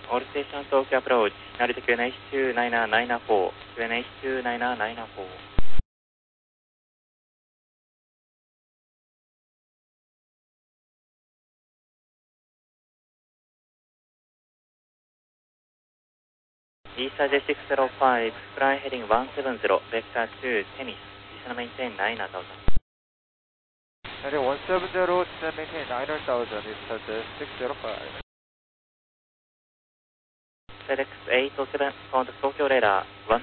All station Tokyo approach, altitude QNH2994, QNH2994. ESA J605, fly heading 170, vector 2, tennis, descend maintain 9000. Heading 170, descend maintain 9000, ESA J605. FedEx 807, contact Tokyo radar,